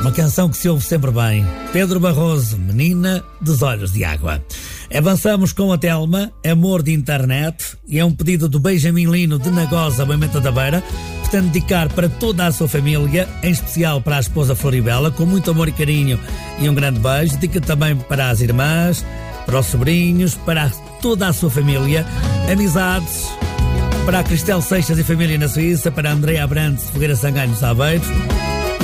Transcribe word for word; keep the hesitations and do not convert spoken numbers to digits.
uma canção que se ouve sempre bem. Pedro Barroso, Menina dos Olhos de Água. Avançamos com a Telma, Amor de Internet, e é um pedido do Benjamin Lino de Nagosa, Moimenta da Beira. Pretende dedicar para toda a sua família, em especial para a esposa Floribela, com muito amor e carinho e um grande beijo. Dedica também para as irmãs, para os sobrinhos, para toda a sua família, amizades, para a Cristel Seixas e família na Suíça, para a Andrea Abrantes de Fogueira Sangalhos Aveiros,